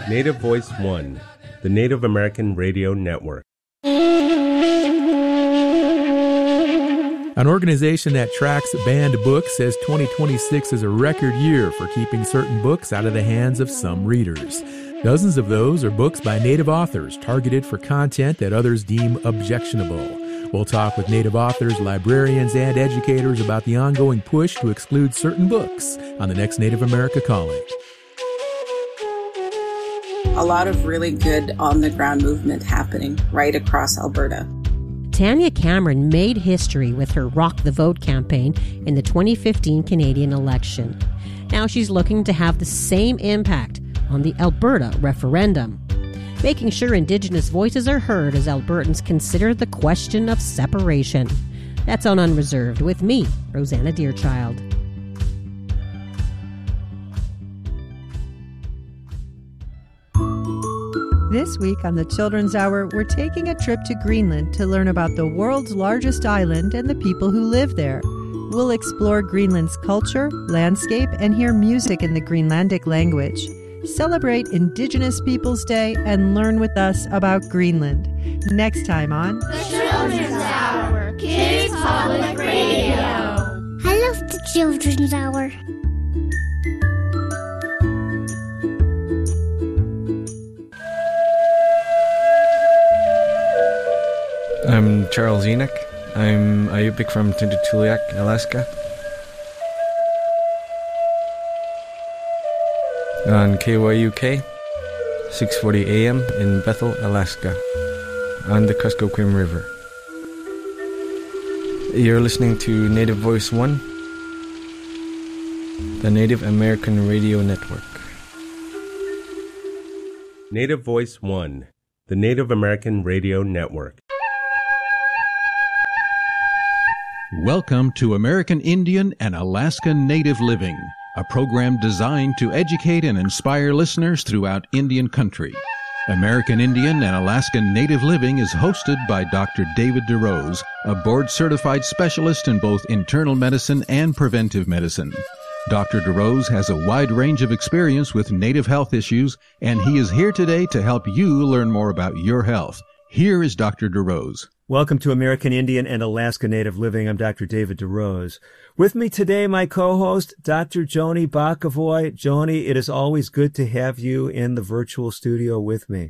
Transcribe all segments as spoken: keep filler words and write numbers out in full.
Native Voice One, the Native American Radio Network. An organization that tracks banned books says twenty twenty-six is a record year for keeping certain books out of the hands of some readers. Dozens of those are books by Native authors targeted for content that others deem objectionable. We'll talk with Native authors, librarians, and educators about the ongoing push to exclude certain books on the next Native America Calling. A lot of really good on-the-ground movement happening right across Alberta. Tanya Cameron made history with her Rock the Vote campaign in the twenty fifteen Canadian election. Now she's looking to have the same impact on the Alberta referendum, making sure Indigenous voices are heard as Albertans consider the question of separation. That's on Unreserved with me, Rosanna Deerchild. This week on the Children's Hour, we're taking a trip to Greenland to learn about the world's largest island and the people who live there. We'll explore Greenland's culture, landscape, and hear music in the Greenlandic language. Celebrate Indigenous Peoples Day and learn with us about Greenland. Next time on The Children's Hour, Kids Public Radio. I love the Children's Hour. I'm Charles Enoch. I'm a Yupik from Tututuliak, Alaska. On K Y U K, six forty A M in Bethel, Alaska, on the Kuskokwim River. You're listening to Native Voice One, the Native American Radio Network. Native Voice One, the Native American Radio Network. Welcome to American Indian and Alaska Native Living, a program designed to educate and inspire listeners throughout Indian country. American Indian and Alaska Native Living is hosted by Doctor David DeRose, a board-certified specialist in both internal medicine and preventive medicine. Doctor DeRose has a wide range of experience with Native health issues, and he is here today to help you learn more about your health. Here is Doctor DeRose. Welcome to American Indian and Alaska Native Living. I'm Doctor David DeRose. With me today, my co-host, Doctor Joni Bakavoy. Joni, it is always good to have you in the virtual studio with me.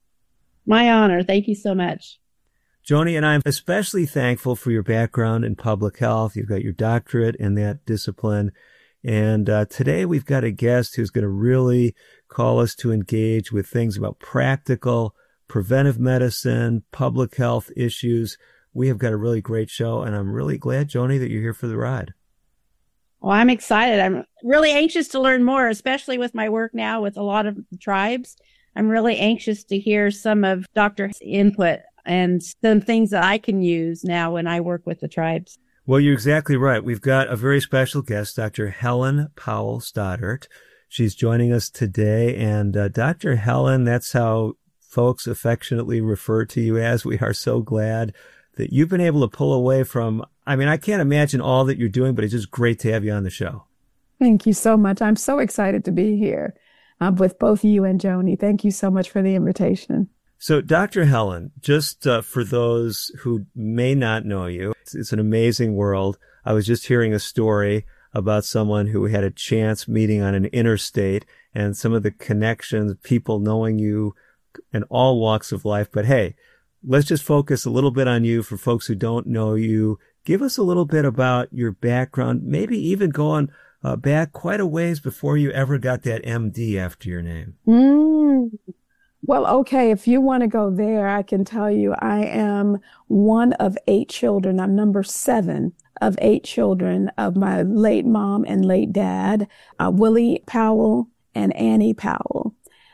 My honor. Thank you so much. Joni, and I'm especially thankful for your background in public health. You've got your doctorate in that discipline. And uh, today we've got a guest who's going to really call us to engage with things about practical preventive medicine, public health issues. We have got a really great show, and I'm really glad, Joni, that you're here for the ride. Well, I'm excited. I'm really anxious to learn more, especially with my work now with a lot of tribes. I'm really anxious to hear some of Doctor's input and some things that I can use now when I work with the tribes. Well, you're exactly right. We've got a very special guest, Doctor Helen Powell Stoddart. She's joining us today, and uh, Doctor Helen, that's how folks affectionately refer to you as. We are so glad that you've been able to pull away from, I mean, I can't imagine all that you're doing, but it's just great to have you on the show. Thank you so much. I'm so excited to be here uh, with both you and Joni. Thank you so much for the invitation. So, Doctor Helen, just uh, for those who may not know you, it's, it's an amazing world. I was just hearing a story about someone who had a chance meeting on an interstate and some of the connections, people knowing you in all walks of life. But hey, let's just focus a little bit on you for folks who don't know you. Give us a little bit about your background, maybe even going uh, back quite a ways before you ever got that M D after your name. Mm. Well, okay, if you want to go there, I can tell you I am one of eight children. I'm number seven of eight children of my late mom and late dad, uh, Willie Powell and Annie Powell.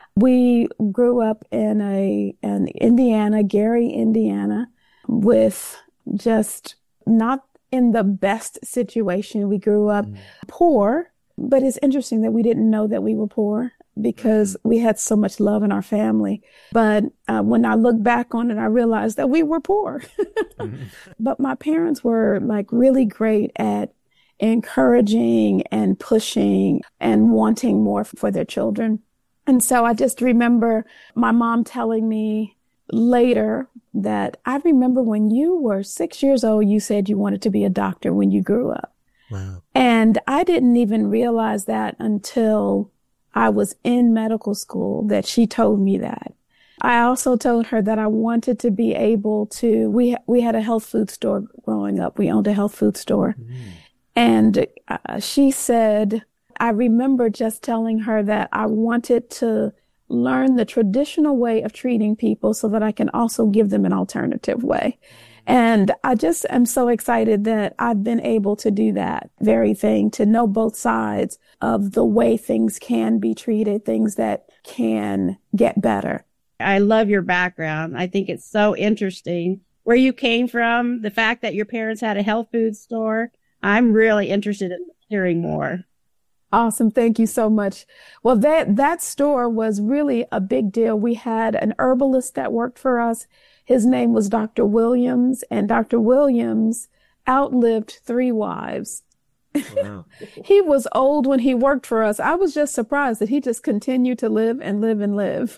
We grew up in a in Indiana, Gary, Indiana, with just not in the best situation. We grew up mm. poor, but it's interesting that we didn't know that we were poor because we had so much love in our family. But uh, when I look back on it, I realized that we were poor. mm. But my parents were like really great at encouraging and pushing and wanting more for their children. And so I just remember my mom telling me later that I remember when you were six years old, you said you wanted to be a doctor when you grew up. Wow. And I didn't even realize that until I was in medical school that she told me that. I also told her that I wanted to be able to, we, we had a health food store growing up. We owned a health food store. Mm. And uh, she said, I remember just telling her that I wanted to learn the traditional way of treating people so that I can also give them an alternative way. And I just am so excited that I've been able to do that very thing, to know both sides of the way things can be treated, things that can get better. I love your background. I think it's so interesting where you came from, the fact that your parents had a health food store. I'm really interested in hearing more. Awesome. Thank you so much. Well, that, that store was really a big deal. We had an herbalist that worked for us. His name was Doctor Williams, and Doctor Williams outlived three wives. Wow. He was old when he worked for us. I was just surprised that he just continued to live and live and live.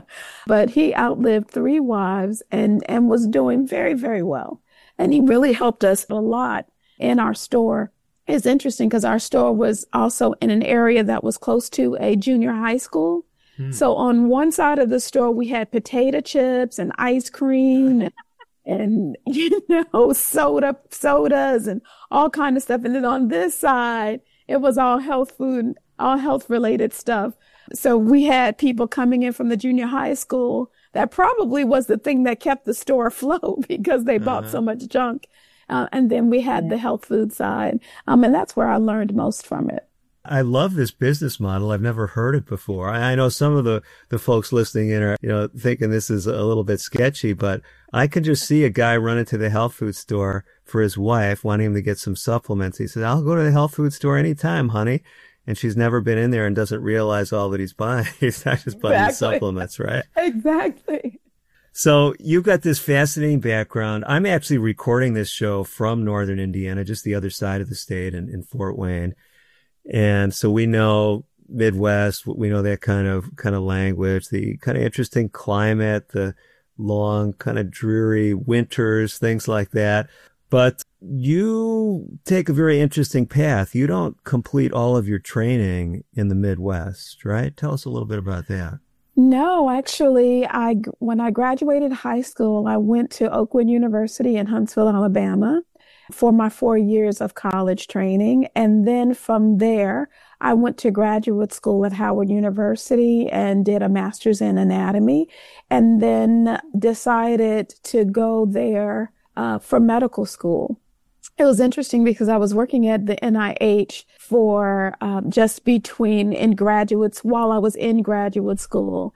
But he outlived three wives and, and was doing very, very well. And he really helped us a lot in our store. It's interesting because our store was also in an area that was close to a junior high school. Hmm. So on one side of the store, we had potato chips and ice cream and, and you know, soda, sodas and all kind of stuff. And then on this side, it was all health food, all health related stuff. So we had people coming in from the junior high school. That probably was the thing that kept the store afloat because they uh-huh. bought so much junk. Uh, and then we had the health food side. Um, and that's where I learned most from it. I love this business model. I've never heard it before. I know some of the, the folks listening in are, you know, thinking this is a little bit sketchy, but I can just see a guy run into the health food store for his wife, wanting him to get some supplements. He says, I'll go to the health food store anytime, honey. And she's never been in there and doesn't realize all that he's buying. He's not just buying exactly. supplements, right? Exactly. So you've got this fascinating background. I'm actually recording this show from northern Indiana, just the other side of the state in, in Fort Wayne. And so we know Midwest, we know that kind of, kind of language, the kind of interesting climate, the long kind of dreary winters, things like that. But you take a very interesting path. You don't complete all of your training in the Midwest, right? Tell us a little bit about that. No, actually, I, when I graduated high school, I went to Oakwood University in Huntsville, Alabama for my four years of college training. And then from there, I went to graduate school at Howard University and did a master's in anatomy, and then decided to go there uh, for medical school. It was interesting because I was working at the N I H for um, just between in graduates while I was in graduate school.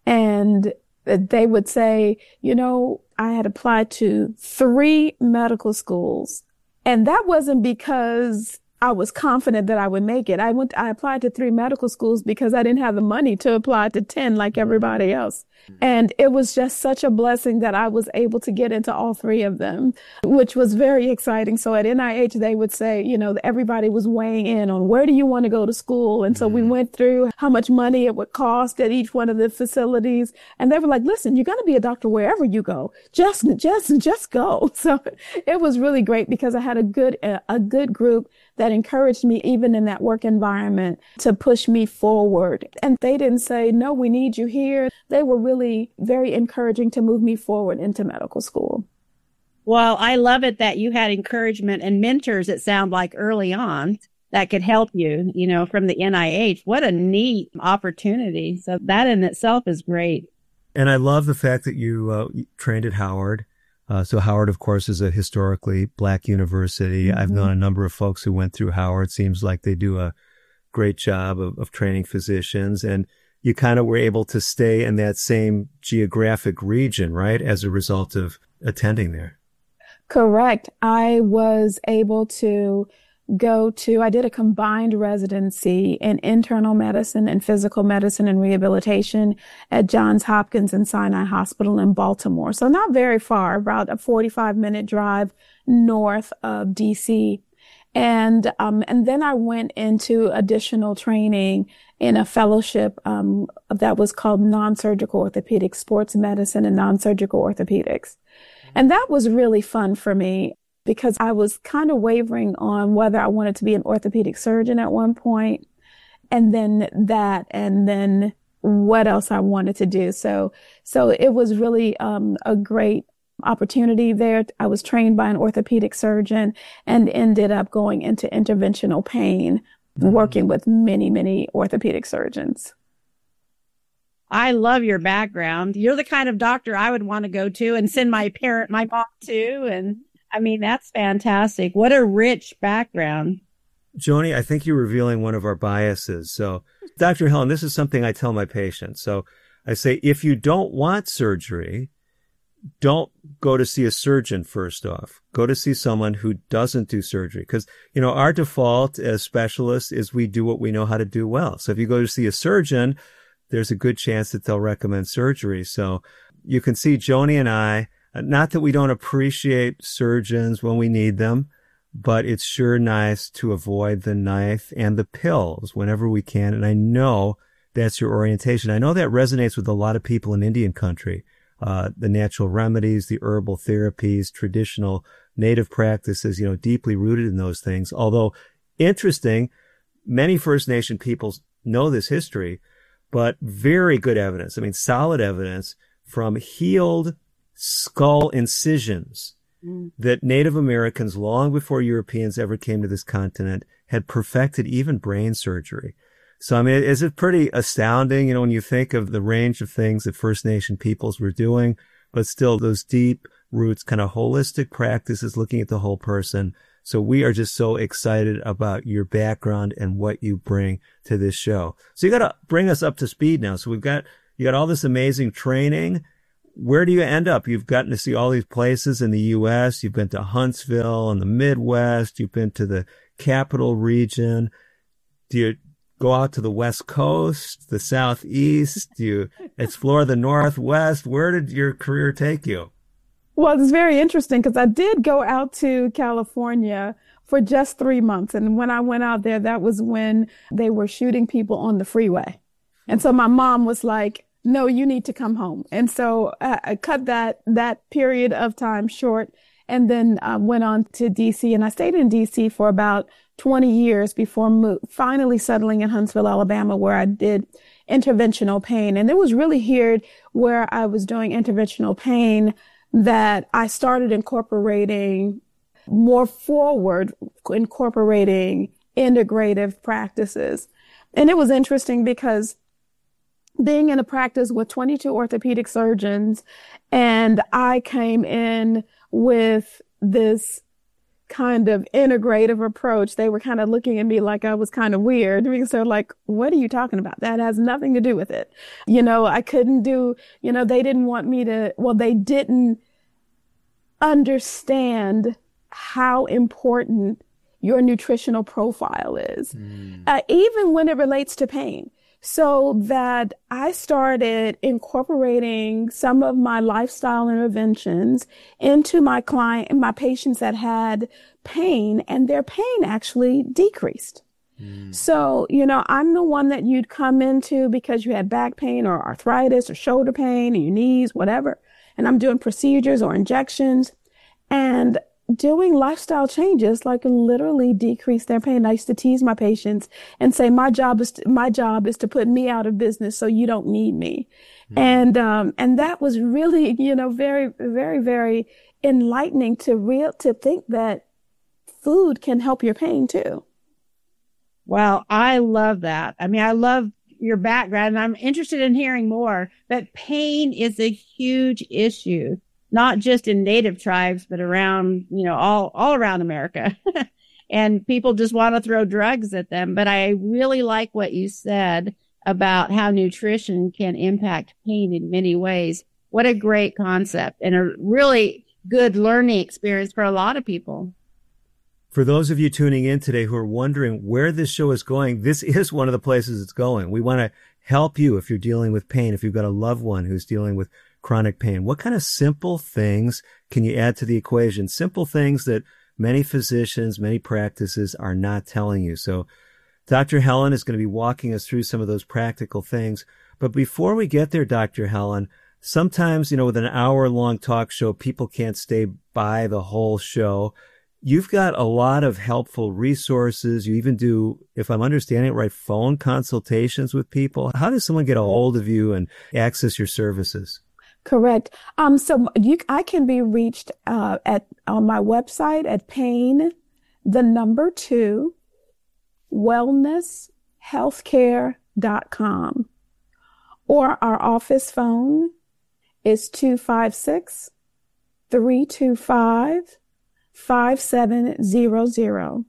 And they would say, you know, I had applied to three medical schools. And that wasn't because I was confident that I would make it. I went, I applied to three medical schools because I didn't have the money to apply to ten like everybody else. And it was just such a blessing that I was able to get into all three of them, which was very exciting. So at N I H, they would say, you know, everybody was weighing in on where do you want to go to school? And so we went through how much money it would cost at each one of the facilities. And they were like, listen, you're going to be a doctor wherever you go. Just, just, just go. So it was really great because I had a good, a good group that encouraged me even in that work environment to push me forward. And they didn't say, no, we need you here. They were really very encouraging to move me forward into medical school. Well, I love it that you had encouragement and mentors, it sounds like, early on that could help you, you know, from the N I H. What a neat opportunity. So that in itself is great. And I love the fact that you uh, trained at Howard. Uh, so Howard, of course, is a historically Black university. Mm-hmm. I've known a number of folks who went through Howard. Seems like they do a great job of, of training physicians. And you kind of were able to stay in that same geographic region, right, as a result of attending there. Correct. I was able to go to, I did a combined residency in internal medicine and physical medicine and rehabilitation at Johns Hopkins and Sinai Hospital in Baltimore. So not very far, about a forty-five minute drive north of D C. And um, and then I went into additional training in a fellowship um, that was called non-surgical orthopedic sports medicine and non-surgical orthopedics. And that was really fun for me because I was kind of wavering on whether I wanted to be an orthopedic surgeon at one point, and then that, and then what else I wanted to do. So, so it was really um, a great opportunity there. I was trained by an orthopedic surgeon and ended up going into interventional pain, mm-hmm. working with many, many orthopedic surgeons. I love your background. You're the kind of doctor I would want to go to and send my parent, my mom to. And I mean, that's fantastic. What a rich background. Joni, I think you're revealing one of our biases. So, Doctor Helen, this is something I tell my patients. So I say, if you don't want surgery, don't go to see a surgeon first off. Go to see someone who doesn't do surgery. Because, you know, our default as specialists is we do what we know how to do well. So if you go to see a surgeon, there's a good chance that they'll recommend surgery. So you can see Joni and I, not that we don't appreciate surgeons when we need them, but it's sure nice to avoid the knife and the pills whenever we can. And I know that's your orientation. I know that resonates with a lot of people in Indian country. Uh, the natural remedies, the herbal therapies, traditional native practices, you know, deeply rooted in those things. Although interesting, many First Nation peoples know this history, but very good evidence. I mean, solid evidence from healed skull incisions mm. that Native Americans, long before Europeans ever came to this continent, had perfected even brain surgery. So, I mean, is it pretty astounding, you know, when you think of the range of things that First Nation peoples were doing, but still those deep roots, kind of holistic practices, looking at the whole person. So we are just so excited about your background and what you bring to this show. So you got to bring us up to speed now. So we've got, you got all this amazing training. Where do you end up? You've gotten to see all these places in the U S. You've been to Huntsville and the Midwest. You've been to the Capital Region. Do you go out to the West Coast, the Southeast? Do you explore the Northwest? Where did your career take you? Well, it's very interesting because I did go out to California for just three months. And when I went out there, that was when they were shooting people on the freeway. And so my mom was like, no, you need to come home. And so uh, I cut that, that period of time short and then uh, went on to D C. And I stayed in D C for about twenty years before mo- finally settling in Huntsville, Alabama, where I did interventional pain. And it was really here where I was doing interventional pain that I started incorporating more forward, incorporating integrative practices. And it was interesting because being in a practice with twenty-two orthopedic surgeons, and I came in with this kind of integrative approach, they were kind of looking at me like I was kind of weird because they're like, what are you talking about? That has nothing to do with it. You know, I couldn't do, you know, they didn't want me to, well, they didn't understand how important your nutritional profile is, mm. uh, even when it relates to pain. So that I started incorporating some of my lifestyle interventions into my client, my patients that had pain, and their pain actually decreased. Mm. So, you know, I'm the one that you'd come into because you had back pain or arthritis or shoulder pain in your knees, whatever. And I'm doing procedures or injections and doing lifestyle changes, like literally decrease their pain. I used to tease my patients and say, my job is, to, my job is to put me out of business so you don't need me. Mm. And, um, and that was really, you know, very, very, very enlightening to real, to think that food can help your pain too. Well, I love that. I mean, I love your background and I'm interested in hearing more, but pain is a huge issue. Not just in native tribes, but around, you know, all, all around America. And people just want to throw drugs at them. But I really like what you said about how nutrition can impact pain in many ways. What a great concept and a really good learning experience for a lot of people. For those of you tuning in today who are wondering where this show is going, this is one of the places it's going. We want to help you if you're dealing with pain, if you've got a loved one who's dealing with chronic pain. What kind of simple things can you add to the equation? Simple things that many physicians, many practices are not telling you. So Doctor Helen is going to be walking us through some of those practical things. But before we get there, Doctor Helen, sometimes, you know, with an hour-long talk show, people can't stay by the whole show. You've got a lot of helpful resources. You even do, if I'm understanding it right, phone consultations with people. How does someone get a hold of you and access your services? Correct. Um, so you, I can be reached uh, at on my website at pain, the number two, wellness healthcare dot com, or our office phone is two five six, three two five, five seven zero zero.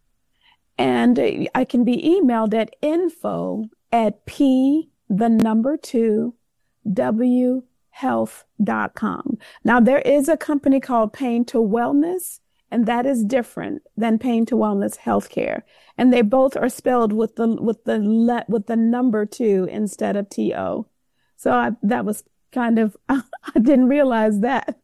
And I can be emailed at info at p the number two w health dot com. Now, there is a company called Pain to Wellness, and that is different than Pain to Wellness Healthcare. And they both are spelled with the with the le, with the number two instead of T O. So I, that was kind of, I didn't realize that.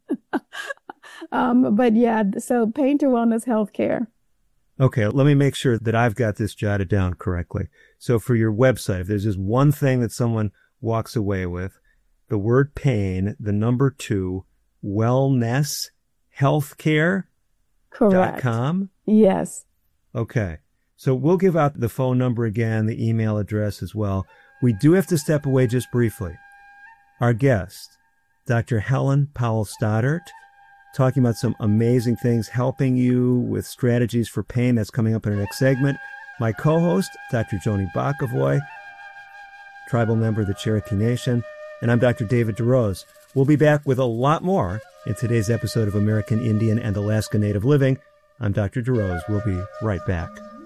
um, but yeah, so Pain to Wellness Healthcare. Okay, let me make sure that I've got this jotted down correctly. So for your website, if there's just one thing that someone walks away with, the word pain, the number two, wellness healthcare dot com? Yes. Okay. So we'll give out the phone number again, the email address as well. We do have to step away just briefly. Our guest, Doctor Helen Powell Stoddart, talking about some amazing things, helping you with strategies for pain. That's coming up in our next segment. My co-host, Doctor Joni Bakavoy, tribal member of the Cherokee Nation, and I'm Doctor David DeRose. We'll be back with a lot more in today's episode of American Indian and Alaska Native Living. I'm Doctor DeRose. We'll be right back.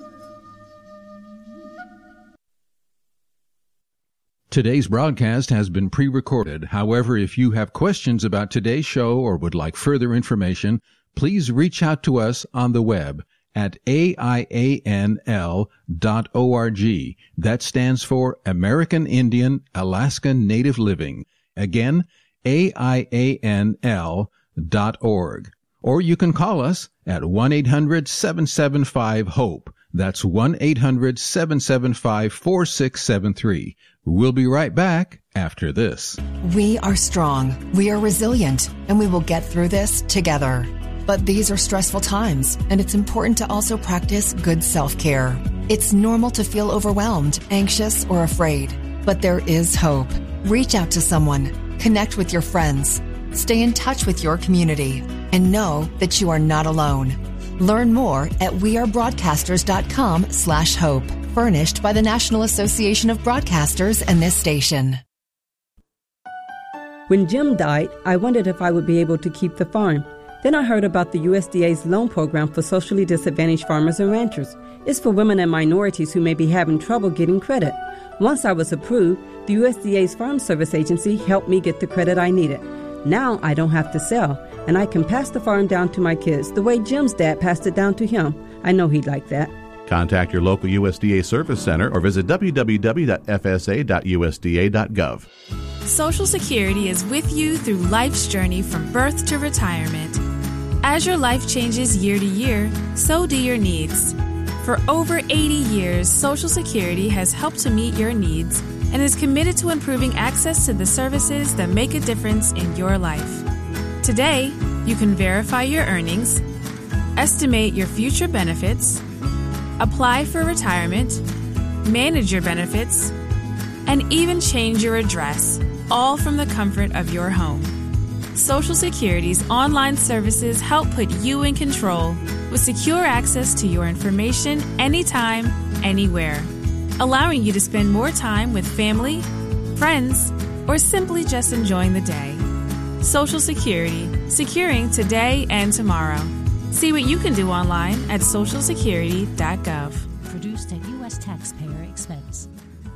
Today's broadcast has been pre-recorded. However, if you have questions about today's show or would like further information, please reach out to us on the web at A I A N L dot org. That stands for American Indian Alaska Native Living. Again, A I A N L dot org. Or you can call us at one eight hundred seven seven five HOPE. That's one eight hundred seven seven five four six seven three. We'll be right back after this. We are strong, we are resilient, and we will get through this together. But these are stressful times, and it's important to also practice good self-care. It's normal to feel overwhelmed, anxious, or afraid, but there is hope. Reach out to someone, connect with your friends, stay in touch with your community, and know that you are not alone. Learn more at wearebroadcasters.com slash hope. Furnished by the National Association of Broadcasters and this station. When Jim died, I wondered if I would be able to keep the farm. Then I heard about the U S D A's loan program for socially disadvantaged farmers and ranchers. It's for women and minorities who may be having trouble getting credit. Once I was approved, the U S D A's Farm Service Agency helped me get the credit I needed. Now I don't have to sell, and I can pass the farm down to my kids the way Jim's dad passed it down to him. I know he'd like that. Contact your local U S D A Service Center or visit w w w dot f s a dot u s d a dot gov. Social Security is with you through life's journey from birth to retirement. As your life changes year to year, so do your needs. For over eighty years, Social Security has helped to meet your needs and is committed to improving access to the services that make a difference in your life. Today, you can verify your earnings, estimate your future benefits, apply for retirement, manage your benefits, and even change your address, all from the comfort of your home. Social Security's online services help put you in control with secure access to your information anytime, anywhere, allowing you to spend more time with family, friends, or simply just enjoying the day. Social Security, securing today and tomorrow. See what you can do online at social security dot gov. Produced at U S taxpayer expense.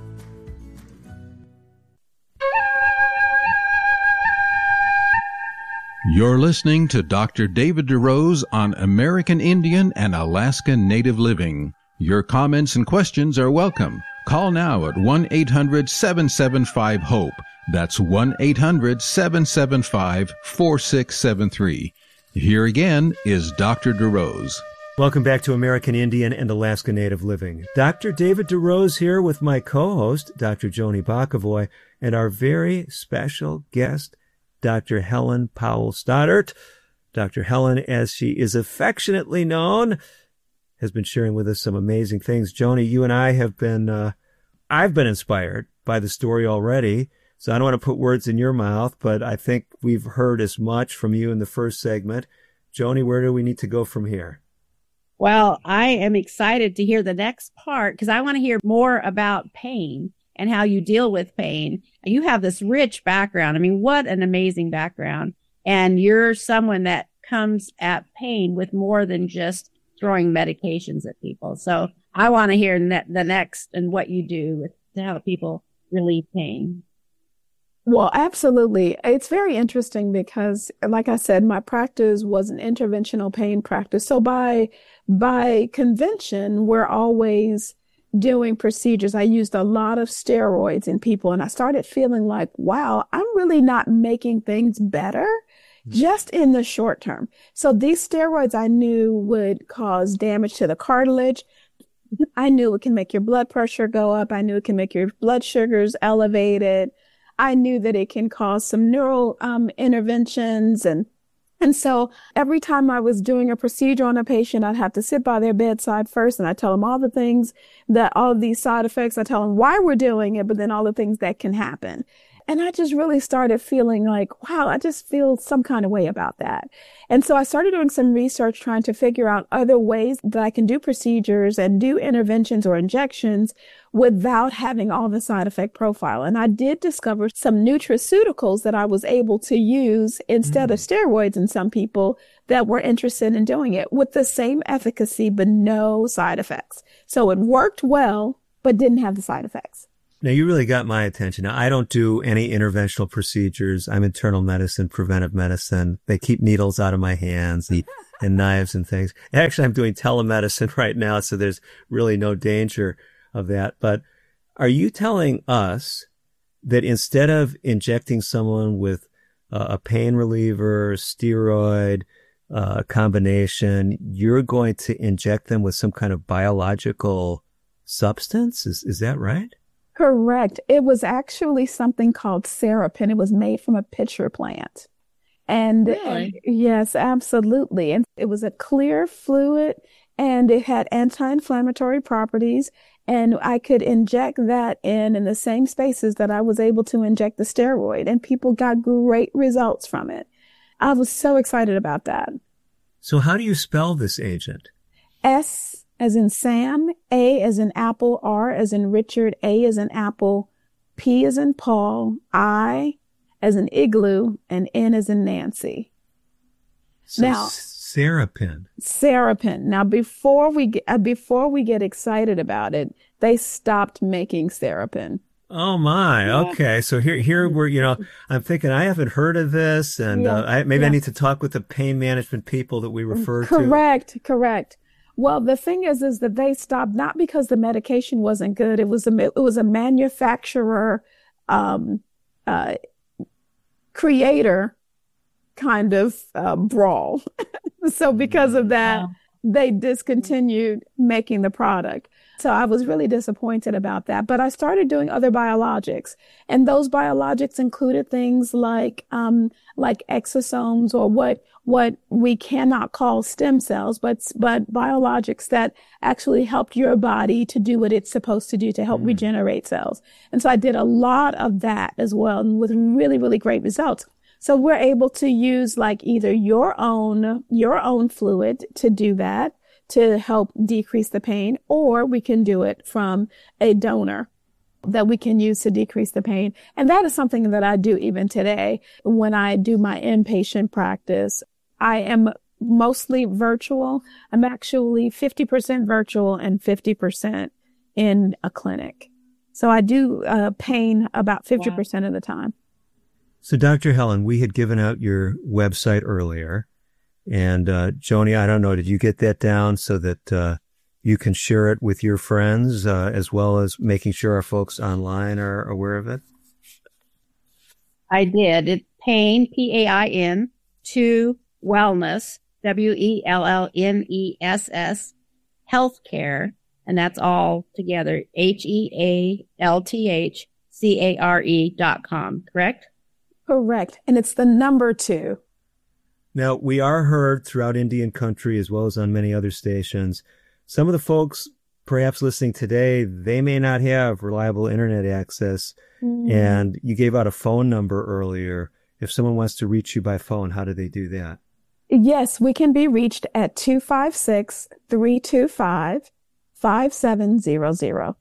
You're listening to Doctor David DeRose on American Indian and Alaska Native Living. Your comments and questions are welcome. Call now at one eight hundred seven seven five HOPE. That's one eight hundred seven seven five four six seven three. Here again is Doctor DeRose. Welcome back to American Indian and Alaska Native Living. Doctor David DeRose here with my co-host, Doctor Joni Bokovoy, and our very special guest, Doctor Helen Powell Stoddart. Doctor Helen, as she is affectionately known, has been sharing with us some amazing things. Joni, you and I have been, uh, I've been inspired by the story already, so I don't want to put words in your mouth, but I think we've heard as much from you in the first segment. Joni, where do we need to go from here? Well, I am excited to hear the next part because I want to hear more about pain and how you deal with pain. You have this rich background. I mean, what an amazing background. And you're someone that comes at pain with more than just throwing medications at people. So I want to hear ne- the next and what you do with, to help people relieve pain. Well, absolutely. It's very interesting because, like I said, my practice was an interventional pain practice. So by by convention, we're always doing procedures. I used a lot of steroids in people, and I started feeling like, wow, I'm really not making things better just in the short term. So these steroids I knew would cause damage to the cartilage. I knew it can make your blood pressure go up. I knew it can make your blood sugars elevated. I knew that it can cause some neural um, interventions. And and so every time I was doing a procedure on a patient, I'd have to sit by their bedside first. And I tell them all the things that all of these side effects, I tell them why we're doing it, but then all the things that can happen. And I just really started feeling like, wow, I just feel some kind of way about that. And so I started doing some research trying to figure out other ways that I can do procedures and do interventions or injections without having all the side effect profile. And I did discover some nutraceuticals that I was able to use instead mm. of steroids in some people that were interested in doing it with the same efficacy, but no side effects. So it worked well, but didn't have the side effects. Now, you really got my attention. Now, I don't do any interventional procedures. I'm internal medicine, preventive medicine. They keep needles out of my hands and, and knives and things. Actually, I'm doing telemedicine right now, so there's really no danger of that. But are you telling us that instead of injecting someone with uh, a pain reliever, steroid uh, combination, you're going to inject them with some kind of biological substance? Is, is that right? Correct. It was actually something called Serapin. It was made from a pitcher plant. And, really? and yes, absolutely. And it was a clear fluid and it had anti-inflammatory properties. And I could inject that in in the same spaces that I was able to inject the steroid. And people got great results from it. I was so excited about that. So how do you spell this agent? S as in Sam, A as in Apple, R as in Richard, A as in Apple, P as in Paul, I as in Igloo, and N as in Nancy. So now, Serapin. Serapin. Now, before we get, uh, before we get excited about it, they stopped making Serapin. Oh my. Yeah. Okay. So here, here we're, you know, I'm thinking I haven't heard of this, and yeah. uh, I, maybe yeah. I need to talk with the pain management people that we refer correct, to. Correct. Correct. Well, the thing is, is that they stopped not because the medication wasn't good. It was a, it was a manufacturer, um, uh, creator kind of uh, brawl. So because of that, wow. they discontinued making the product. So I was really disappointed about that. But I started doing other biologics, and those biologics included things like um, like exosomes, or what what we cannot call stem cells, but but biologics that actually helped your body to do what it's supposed to do to help mm. regenerate cells. And so I did a lot of that as well, and with really really great results. So we're able to use like either your own your own fluid to do that, to help decrease the pain, or we can do it from a donor that we can use to decrease the pain. And that is something that I do even today when I do my inpatient practice. I am mostly virtual. I'm actually fifty percent virtual and fifty percent in a clinic. So I do uh, pain about fifty percent wow. of the time. So Doctor Helen, we had given out your website earlier. And, uh, Joni, I don't know, did you get that down so that, uh, you can share it with your friends, uh, as well as making sure our folks online are aware of it? I did. It's pain, P A I N, to Wellness, W E L L N E S S, Healthcare, and that's all together, H E A L T H C A R E dot com, correct? Correct. And it's the number two. Now, we are heard throughout Indian country as well as on many other stations. Some of the folks perhaps listening today, they may not have reliable internet access. Mm. And you gave out a phone number earlier. If someone wants to reach you by phone, how do they do that? Yes, we can be reached at two five six, three two five, five seven zero zero.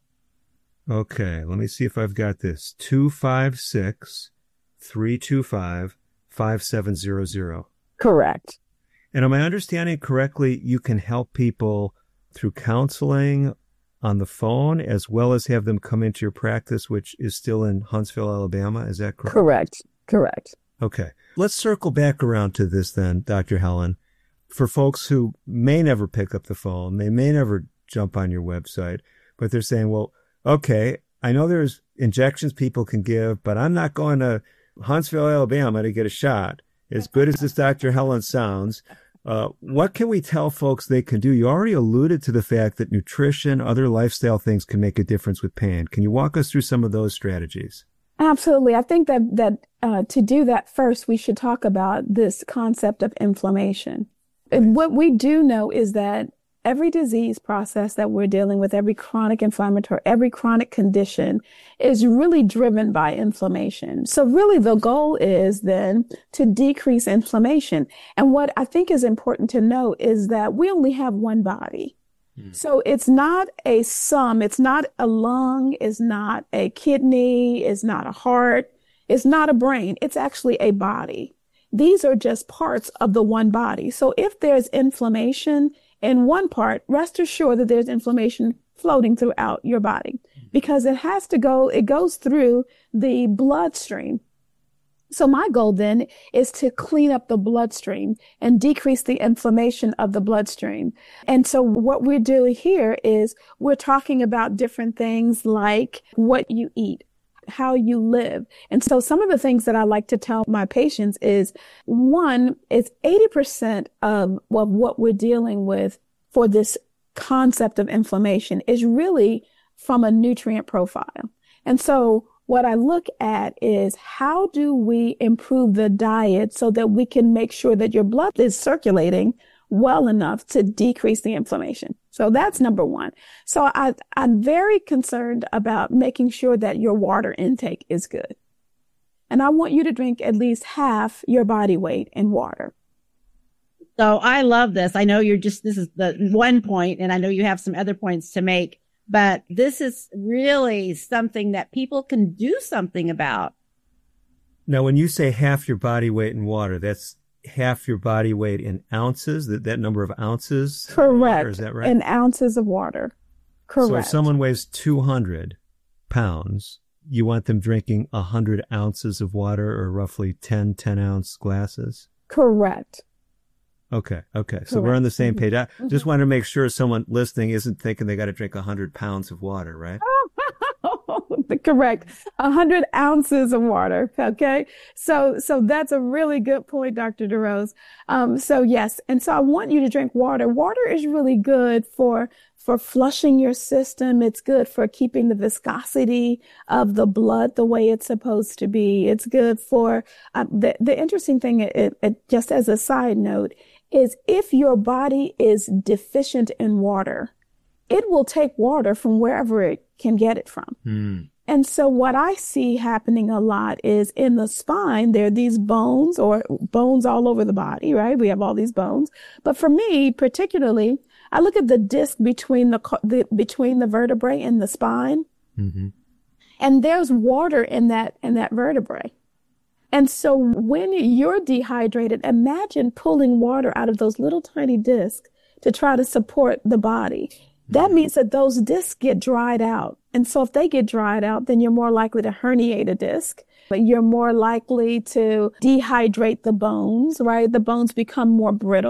Okay, let me see if I've got this. two five six, three two five, five seven zero zero. Correct. And am I understanding correctly, you can help people through counseling on the phone as well as have them come into your practice, which is still in Huntsville, Alabama. Is that correct? Correct. Correct. Okay. Let's circle back around to this then, Doctor Helen. For folks who may never pick up the phone, they may never jump on your website, but they're saying, well, okay, I know there's injections people can give, but I'm not going to Huntsville, Alabama to get a shot. As good as this Doctor Helen sounds, uh, what can we tell folks they can do? You already alluded to the fact that nutrition, other lifestyle things can make a difference with pain. Can you walk us through some of those strategies? Absolutely. I think that, that uh, to do that first, we should talk about this concept of inflammation. And what we do know is that every disease process that we're dealing with, every chronic inflammatory, every chronic condition is really driven by inflammation. So really the goal is then to decrease inflammation. And what I think is important to know is that we only have one body. So it's not a sum. It's not a lung. It's not a kidney. It's not a heart. It's not a brain. It's actually a body. These are just parts of the one body. So if there's inflammation in one part, rest assured that there's inflammation floating throughout your body because it has to go, it goes through the bloodstream. So my goal then is to clean up the bloodstream and decrease the inflammation of the bloodstream. And so what we're doing here is we're talking about different things like what you eat, how you live. And so some of the things that I like to tell my patients is one is eighty percent of, of what we're dealing with for this concept of inflammation is really from a nutrient profile. And so what I look at is how do we improve the diet so that we can make sure that your blood is circulating well enough to decrease the inflammation. So that's number one. So I, I'm very concerned about making sure that your water intake is good. And I want you to drink at least half your body weight in water. So I love this. I know you're just, this is the one point, and I know you have some other points to make. But this is really something that people can do something about. Now, when you say half your body weight in water, that's half your body weight in ounces, that, that number of ounces? Correct. Is that right? In ounces of water. Correct. So if someone weighs two hundred pounds, you want them drinking one hundred ounces of water or roughly ten ten-ounce glasses? Correct. Okay. Okay. So Correct. we're on the same page. I Mm-hmm. just want to make sure someone listening isn't thinking they got to drink one hundred pounds of water, right? Correct. one hundred ounces of water. Okay. So, so that's a really good point, Doctor DeRose. Um, so yes. And so I want you to drink water. Water is really good for, for flushing your system. It's good for keeping the viscosity of the blood the way it's supposed to be. It's good for, uh, the, the interesting thing, it, it, just as a side note, is if your body is deficient in water, it will take water from wherever it can get it from. Mm. And so what I see happening a lot is in the spine, there are these bones or bones all over the body, right? We have all these bones. But for me, particularly, I look at the disc between the, the between the vertebrae and the spine. Mm-hmm. And there's water in that, in that vertebrae. And so when you're dehydrated, imagine pulling water out of those little tiny discs to try to support the body. That means that those discs get dried out. And so if they get dried out, then you're more likely to herniate a disc. But you're more likely to dehydrate the bones, right? The bones become more brittle.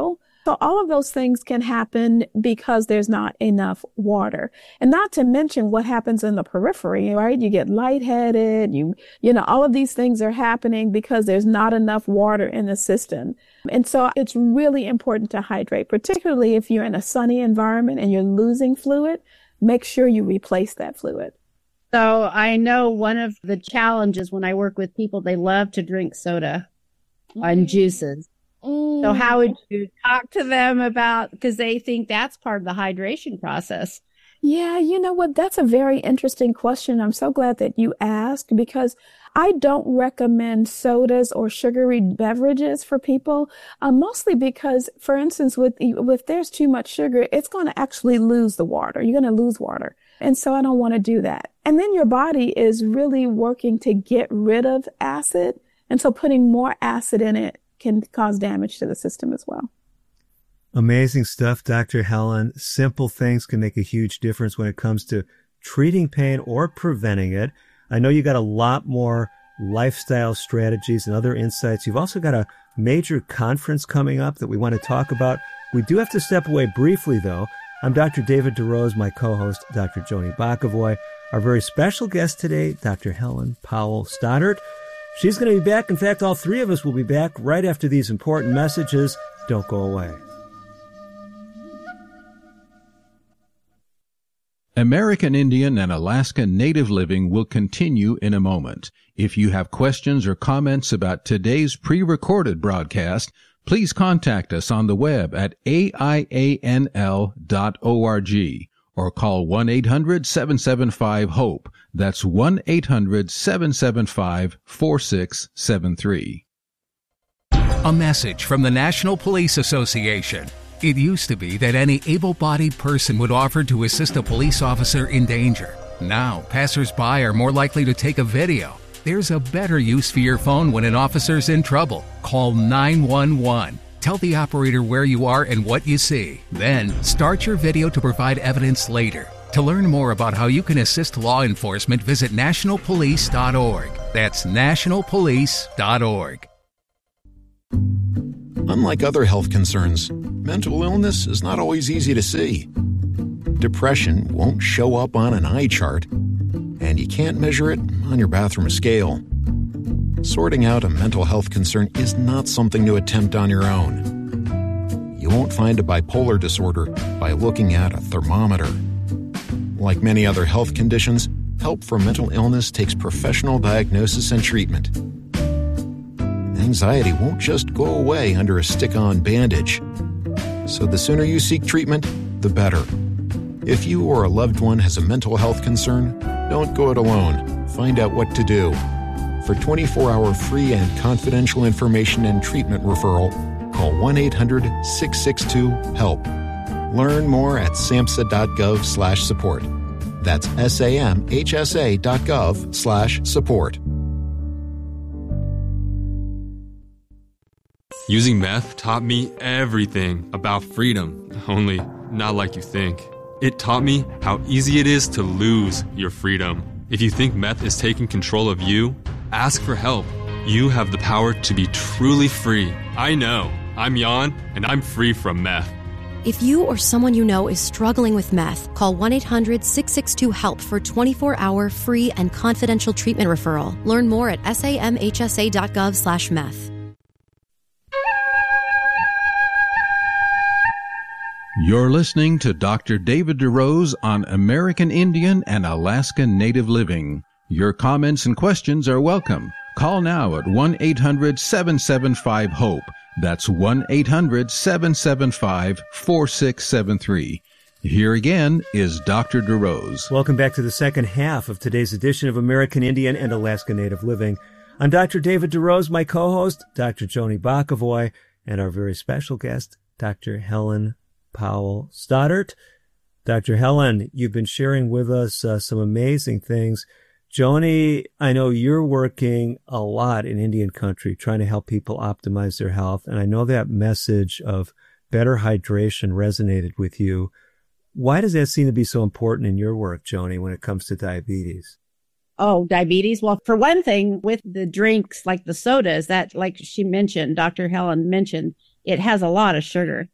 So all of those things can happen because there's not enough water. And not to mention what happens in the periphery, right? You get lightheaded, you, you know, all of these things are happening because there's not enough water in the system. And so it's really important to hydrate, particularly if you're in a sunny environment and you're losing fluid, make sure you replace that fluid. So I know one of the challenges when I work with people, they love to drink soda and juices. Mm. So how would you talk to them about, because they think that's part of the hydration process? Yeah, you know what? That's a very interesting question. I'm so glad that you asked, because I don't recommend sodas or sugary beverages for people, uh, mostly because, for instance, with if there's too much sugar, it's going to actually lose the water. You're going to lose water. And so I don't want to do that. And then your body is really working to get rid of acid. And so putting more acid in it can cause damage to the system as well. Amazing stuff, Doctor Helen. Simple things can make a huge difference when it comes to treating pain or preventing it. I know you got a lot more lifestyle strategies and other insights. You've also got a major conference coming up that we want to talk about. We do have to step away briefly, though. I'm Doctor David DeRose, my co-host, Doctor Joni Bokovoy. Our very special guest today, Doctor Helen Powell Stoddart. She's going to be back. In fact, all three of us will be back right after these important messages. Don't go away. American Indian and Alaska Native Living will continue in a moment. If you have questions or comments about today's pre-recorded broadcast, please contact us on the web at A I A N L dot org or call one eight hundred seven seven five HOPE. That's one eight hundred seven seven five four six seven three. A message from the National Police Association. It used to be that any able-bodied person would offer to assist a police officer in danger. Now, passers-by are more likely to take a video. There's a better use for your phone when an officer's in trouble. Call nine one one. Tell the operator where you are and what you see. Then, start your video to provide evidence later. To learn more about how you can assist law enforcement, visit national police dot org. That's national police dot org. Unlike other health concerns, mental illness is not always easy to see. Depression won't show up on an eye chart, and you can't measure it on your bathroom scale. Sorting out a mental health concern is not something to attempt on your own. You won't find a bipolar disorder by looking at a thermometer. Like many other health conditions, help for mental illness takes professional diagnosis and treatment. Anxiety won't just go away under a stick-on bandage. So the sooner you seek treatment, the better. If you or a loved one has a mental health concern, don't go it alone. Find out what to do. For twenty-four hour free and confidential information and treatment referral, call one eight hundred six six two HELP. Learn more at samhsa.gov slash support. That's S-A-M-H-S-A dot gov slash support. Using meth taught me everything about freedom, only not like you think. It taught me how easy it is to lose your freedom. If you think meth is taking control of you, ask for help. You have the power to be truly free. I know. I'm Jan, and I'm free from meth. If you or someone you know is struggling with meth, call one eight hundred six six two HELP for twenty-four hour free and confidential treatment referral. Learn more at samhsa.gov slash meth. You're listening to Doctor David DeRose on American Indian and Alaska Native Living. Your comments and questions are welcome. Call now at one eight hundred seven seven five HOPE. That's one eight hundred seven seven five four six seven three. Here again is Doctor DeRose. Welcome back to the second half of today's edition of American Indian and Alaska Native Living. I'm Doctor David DeRose, my co-host, Doctor Joni Bokovoy, and our very special guest, Doctor Helen Powell Stoddart. Doctor Helen, you've been sharing with us uh, some amazing things. Joni, I know you're working a lot in Indian country trying to help people optimize their health, and I know that message of better hydration resonated with you. Why does that seem to be so important in your work, Joni, when it comes to diabetes? Oh, diabetes. Well, for one thing, with the drinks like the sodas that, like she mentioned, Doctor Helen mentioned, it has a lot of sugar.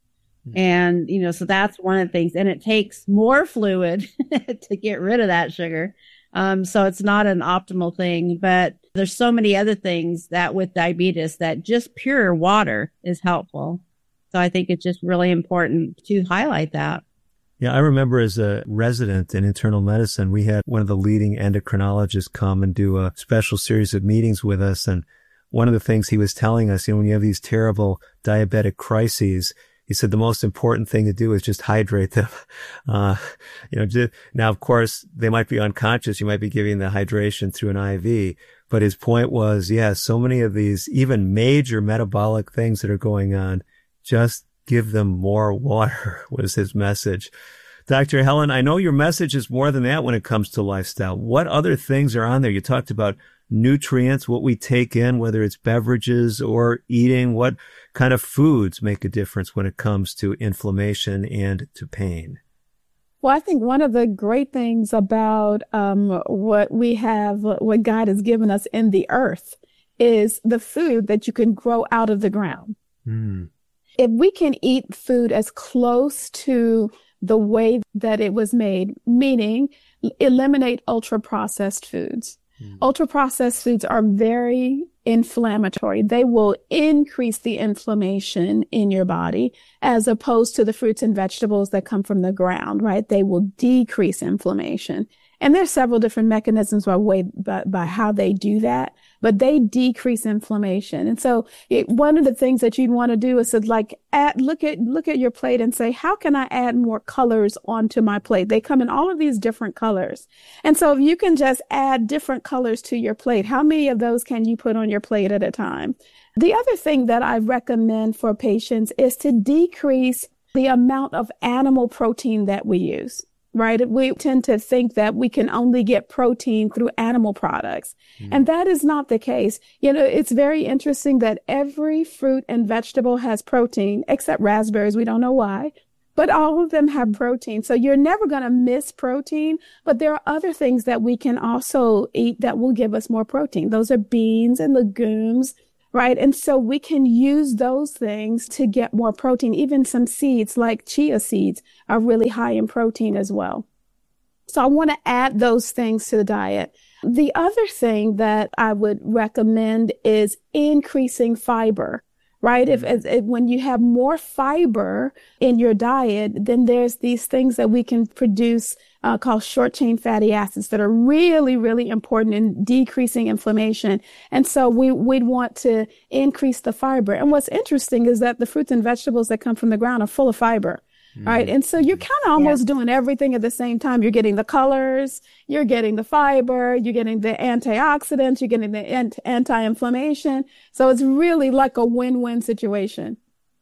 And, you know, so that's one of the things. And it takes more fluid to get rid of that sugar. Um, so it's not an optimal thing, but there's so many other things that with diabetes that just pure water is helpful. So I think it's just really important to highlight that. Yeah, I remember as a resident in internal medicine, we had one of the leading endocrinologists come and do a special series of meetings with us. And one of the things he was telling us, you know, when you have these terrible diabetic crises, he said the most important thing to do is just hydrate them. Uh, you know, just, now, of course, they might be unconscious. You might be giving the hydration through an I V. But his point was, yeah, so many of these even major metabolic things that are going on, just give them more water was his message. Doctor Helen, I know your message is more than that when it comes to lifestyle. What other things are on there? You talked about nutrients, what we take in, whether it's beverages or eating. What kind of foods make a difference when it comes to inflammation and to pain? Well, I think one of the great things about um, what we have, what God has given us in the earth, is the food that you can grow out of the ground. Mm. If we can eat food as close to the way that it was made, meaning eliminate ultra-processed foods. Mm. Ultra-processed foods are very inflammatory. They will increase the inflammation in your body as opposed to the fruits and vegetables that come from the ground, right? They will decrease inflammation. And there's several different mechanisms by way by, by how they do that, but they decrease inflammation. And so it, one of the things that you'd want to do is to like add, look at look at your plate and say, how can I add more colors onto my plate? They come in all of these different colors. And so if you can just add different colors to your plate, how many of those can you put on your plate at a time? The other thing that I recommend for patients is to decrease the amount of animal protein that we use. Right? We tend to think that we can only get protein through animal products. Mm. And that is not the case. You know, it's very interesting that every fruit and vegetable has protein, except raspberries. We don't know why, but all of them have protein. So you're never going to miss protein, but there are other things that we can also eat that will give us more protein. Those are beans and legumes. Right. And so we can use those things to get more protein. Even some seeds like chia seeds are really high in protein as well. So I want to add those things to the diet. The other thing that I would recommend is increasing fiber. Right. If, if when you have more fiber in your diet, then there's these things that we can produce uh, called short chain fatty acids that are really, really important in decreasing inflammation. And so we, we'd want to increase the fiber. And what's interesting is that the fruits and vegetables that come from the ground are full of fiber. Mm-hmm. Right. And so you're kind of almost yeah. doing everything at the same time. You're getting the colors, you're getting the fiber, you're getting the antioxidants, you're getting the ant- anti-inflammation. So it's really like a win-win situation.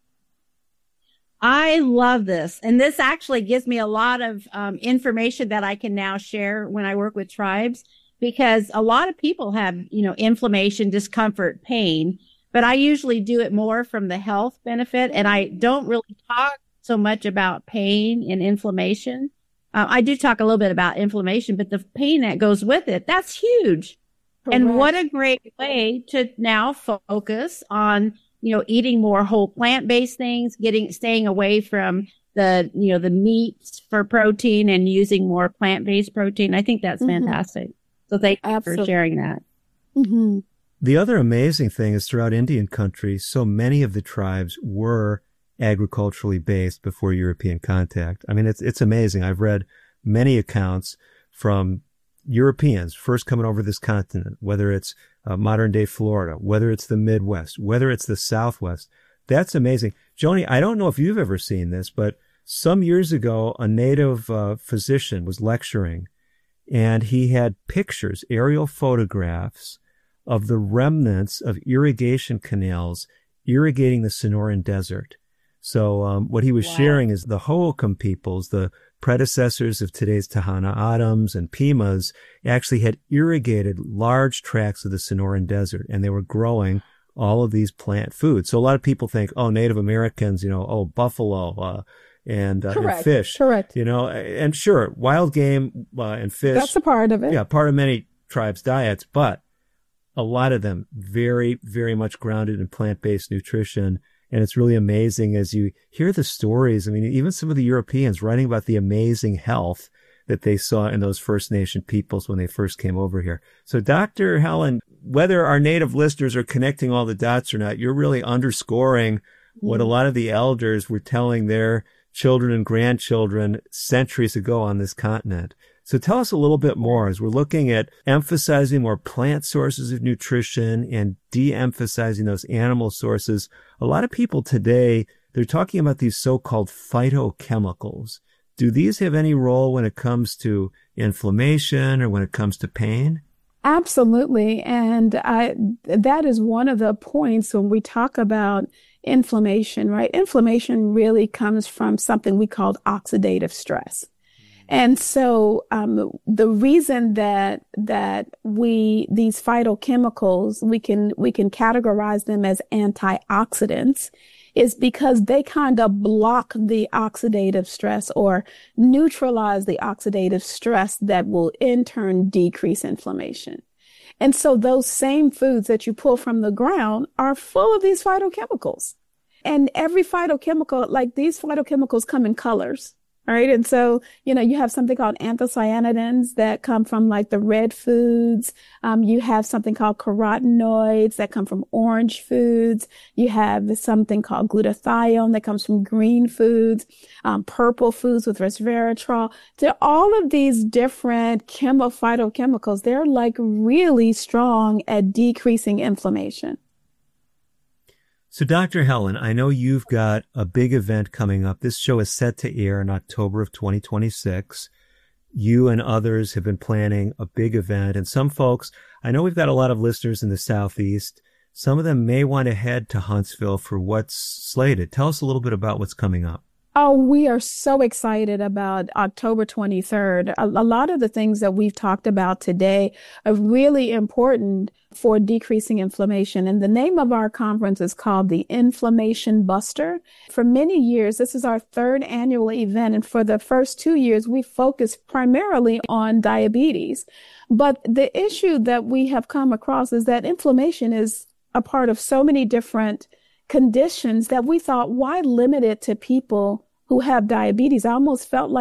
I love this. And this actually gives me a lot of um, information that I can now share when I work with tribes, because a lot of people have, you know, inflammation, discomfort, pain, but I usually do it more from the health benefit. And I don't really talk so much about pain and inflammation. Uh, I do talk a little bit about inflammation, but the pain that goes with it, that's huge. Correct. And what a great way to now focus on, you know, eating more whole plant-based things, getting, staying away from the, you know, the meats for protein and using more plant-based protein. I think that's mm-hmm. fantastic. So thank you Absolutely. for sharing that. Mm-hmm. The other amazing thing is throughout Indian country, so many of the tribes were agriculturally based before European contact. I mean, it's it's amazing. I've read many accounts from Europeans first coming over this continent, whether it's uh, modern day Florida, whether it's the Midwest, whether it's the Southwest. That's amazing. Joni, I don't know if you've ever seen this, but some years ago, a native uh, physician was lecturing, and he had pictures, aerial photographs of the remnants of irrigation canals irrigating the Sonoran Desert. So um, what he was wow. sharing is the Hohokam peoples, the predecessors of today's Tahana Adams and Pimas, actually had irrigated large tracts of the Sonoran Desert, and they were growing all of these plant foods. So a lot of people think, oh, Native Americans, you know, oh, buffalo uh, and, uh, and fish. Correct. You know, and sure, wild game uh, and fish. That's a part of it. Yeah, part of many tribes' diets, but a lot of them very, very much grounded in plant-based nutrition. And it's really amazing as you hear the stories. I mean, even some of the Europeans writing about the amazing health that they saw in those First Nation peoples when they first came over here. So Doctor Helen, whether our native listeners are connecting all the dots or not, you're really underscoring what a lot of the elders were telling their children and grandchildren centuries ago on this continent. So tell us a little bit more as we're looking at emphasizing more plant sources of nutrition and de-emphasizing those animal sources. A lot of people today, they're talking about these so-called phytochemicals. Do these have any role when it comes to inflammation or when it comes to pain? Absolutely. And I, that is one of the points when we talk about inflammation, right? Inflammation really comes from something we call oxidative stress. And so um, the reason that that we these phytochemicals we can we can categorize them as antioxidants is because they kind of block the oxidative stress or neutralize the oxidative stress that will in turn decrease inflammation. And so those same foods that you pull from the ground are full of these phytochemicals. And every phytochemical, like these phytochemicals come in colors. All right. And so, you know, you have something called anthocyanidins that come from like the red foods. Um, you have something called carotenoids that come from orange foods. You have something called glutathione that comes from green foods, um, purple foods with resveratrol. They're all of these different chemo phytochemicals. They're like really strong at decreasing inflammation. So, Doctor Helen, I know you've got a big event coming up. This show is set to air in October of twenty twenty-six. You and others have been planning a big event. And some folks, I know we've got a lot of listeners in the Southeast. Some of them may want to head to Huntsville for what's slated. Tell us a little bit about what's coming up. Oh, we are so excited about October twenty-third. A, a lot of the things that we've talked about today are really important for decreasing inflammation. And the name of our conference is called the Inflammation Buster. For many years, this is our third annual event. And for the first two years, we focused primarily on diabetes. But the issue that we have come across is that inflammation is a part of so many different conditions that we thought, why limit it to people who have diabetes? I almost felt like